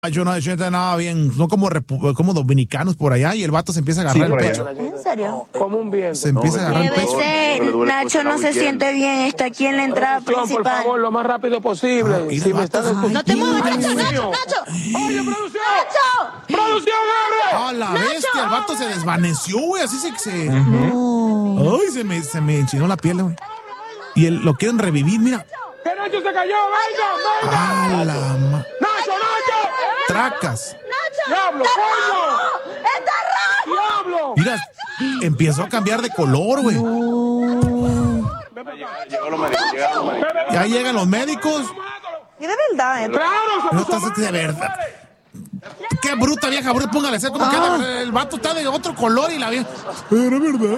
Yo no siento nada bien, son como dominicanos por allá y el vato se empieza a agarrar el pecho. ¿En serio? Como un viento. Se empieza a agarrar el pecho. Nacho no se siente bien, está aquí en la entrada Por principal. favor, lo más rápido posible. y Si el me vato, están escuchando. No te muevas, Ay, Nacho, Dios Nacho, mío. Nacho. Oye, producción. ¡Nacho! ¡Producción, abre! ¡Ah, la bestia! El vato se desvaneció, güey, así se... Ay, se me enchinó la piel, güey. Y lo quieren revivir, mira. ¡Que Nacho se cayó! ¡Venga, venga! ¡Ah, la ¡Nacho, Nacho! tracas! ¡Diablo, coño! ¡Está rojo! ¡Diablo! Mira, empezó a cambiar de color, güey. Ya llegan los médicos. Y de verdad, ¡Claro! No estás de verdad. Qué bruta vieja, bruta, póngale ser como que el vato está de otro color y la vieja. Era verdad.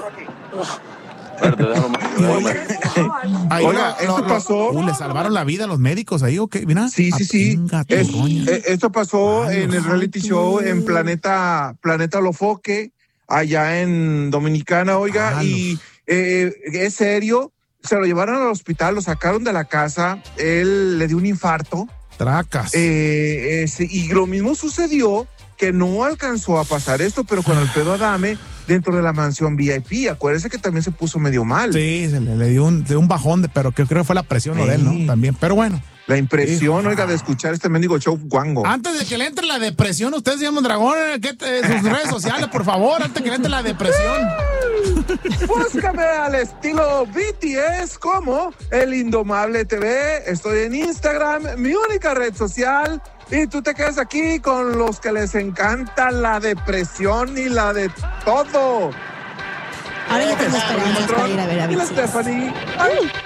Ahí Oiga, esto pasó. Le salvaron la vida a los médicos ahí, ¿o qué? Mira. Sí. Esto pasó Ay, en el reality show en Planeta Lofoque, allá en Dominicana, oiga, y es serio. Se lo llevaron al hospital, lo sacaron de la casa, él le dio un infarto. Tracas. Y lo mismo sucedió, que no alcanzó a pasar esto, pero con Alfredo Adame dentro de la mansión VIP. Acuérdese que también se puso medio mal. Sí, le dio un bajón, pero que creo que fue la presión de él, ¿no? También, pero bueno. La impresión, oiga, de escuchar este mendigo show guango. Antes de que le entre la depresión, ustedes se llaman Dragón, sus redes sociales, por favor, antes de que le entre la depresión. Búscame al estilo BTS como El Indomable TV. Estoy en Instagram, mi única red social. Y tú te quedas aquí con los que les encanta la depresión y la de todo. Ahora ya tengo esperanzas para ir a ver a Y la BTS. Stephanie. Ay.